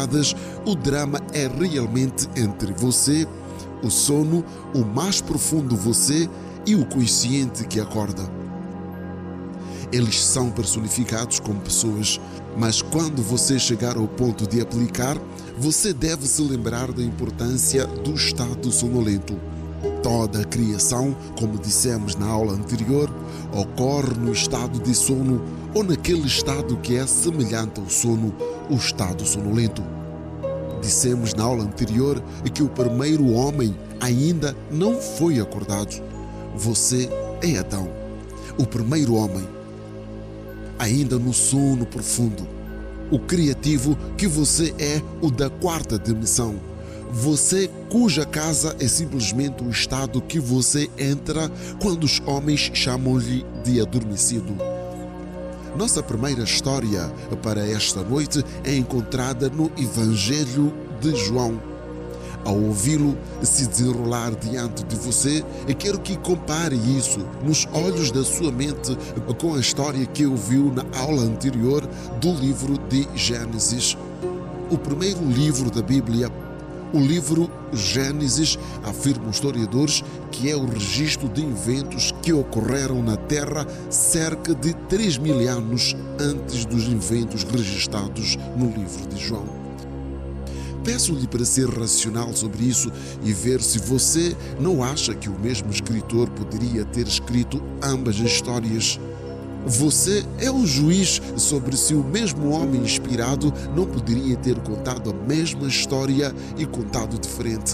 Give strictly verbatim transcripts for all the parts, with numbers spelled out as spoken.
madrugadas, o drama é realmente entre você, o sono, o mais profundo você e o consciente que acorda. Eles são personificados como pessoas, mas quando você chegar ao ponto de aplicar, você deve se lembrar da importância do estado sonolento. Toda a criação, como dissemos na aula anterior, ocorre no estado de sono ou naquele estado que é semelhante ao sono, o estado sonolento. Dissemos na aula anterior que o primeiro homem ainda não foi acordado. Você é Adão, o primeiro homem, ainda no sono profundo. O criativo que você é, o da quarta dimensão. Você cuja casa é simplesmente o estado que você entra quando os homens chamam-lhe de adormecido. Nossa primeira história para esta noite é encontrada no Evangelho de João. Ao ouvi-lo se desenrolar diante de você, eu quero que compare isso nos olhos da sua mente com a história que ouviu na aula anterior do livro de Gênesis. O primeiro livro da Bíblia. O livro Gênesis, afirmam historiadores, que é o registro de eventos que ocorreram na Terra cerca de três mil anos antes dos eventos registrados no livro de João. Peço-lhe para ser racional sobre isso e ver se você não acha que o mesmo escritor poderia ter escrito ambas as histórias. Você é o juiz sobre se o mesmo homem inspirado não poderia ter contado a mesma história e contado diferente.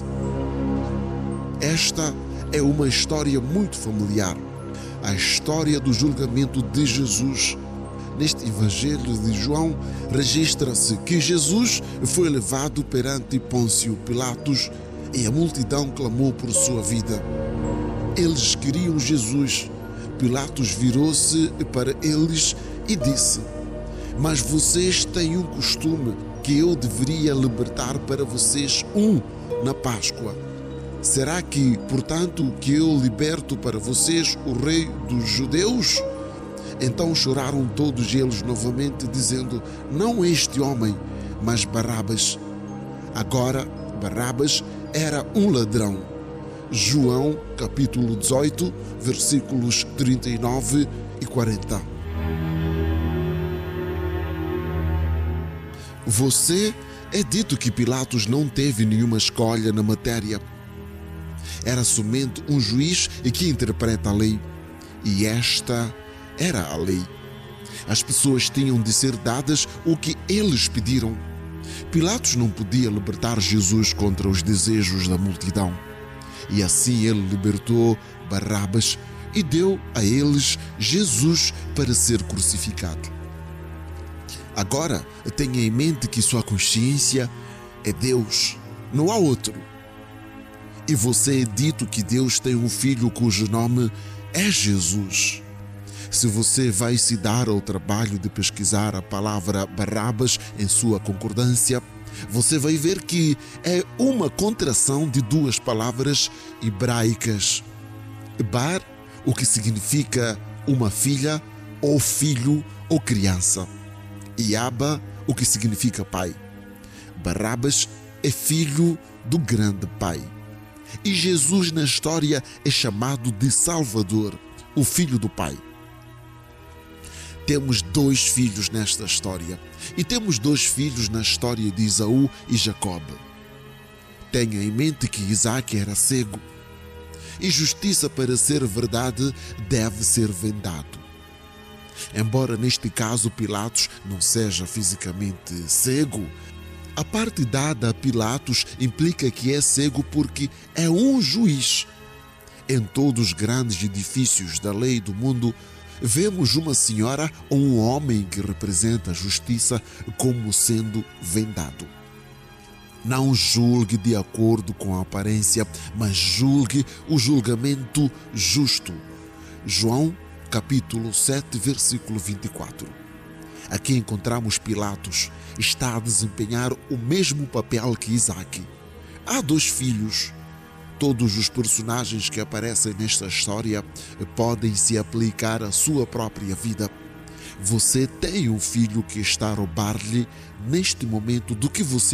Esta é uma história muito familiar, a história do julgamento de Jesus. Neste Evangelho de João, registra-se que Jesus foi levado perante Pôncio Pilatos e a multidão clamou por sua vida. Eles queriam Jesus. Pilatos virou-se para eles e disse: mas vocês têm um costume que eu deveria libertar para vocês um na Páscoa. Será que, portanto, que eu liberto para vocês o rei dos judeus? Então choraram todos eles novamente, dizendo: não este homem, mas Barrabas. Agora, Barrabas era um ladrão. João, capítulo dezoito, versículos trinta e nove e quarenta. Você é dito que Pilatos não teve nenhuma escolha na matéria. Era somente um juiz que interpreta a lei. E esta era a lei. As pessoas tinham de ser dadas o que eles pediram. Pilatos não podia libertar Jesus contra os desejos da multidão. E assim ele libertou Barrabas e deu a eles Jesus para ser crucificado. Agora, tenha em mente que sua consciência é Deus, não há outro. E você é dito que Deus tem um filho cujo nome é Jesus. Se você vai se dar ao trabalho de pesquisar a palavra Barrabas em sua concordância, você vai ver que é uma contração de duas palavras hebraicas. Bar, o que significa uma filha, ou filho, ou criança. E Abba, o que significa pai. Barrabas é filho do grande pai. E Jesus na história é chamado de Salvador, o filho do pai. Temos dois filhos nesta história. E temos dois filhos na história de Esaú e Jacob. Tenha em mente que Isaac era cego. E justiça, para ser verdade, deve ser vendado. Embora neste caso Pilatos não seja fisicamente cego, a parte dada a Pilatos implica que é cego porque é um juiz. Em todos os grandes edifícios da lei do mundo, vemos uma senhora ou um homem que representa a justiça como sendo vendado. Não julgue de acordo com a aparência, mas julgue o julgamento justo. João, capítulo sete, versículo vinte e quatro. Aqui encontramos Pilatos. Está a desempenhar o mesmo papel que Isaac. Há dois filhos. Todos os personagens que aparecem nesta história podem se aplicar à sua própria vida. Você tem um filho que está a roubar-lhe neste momento do que você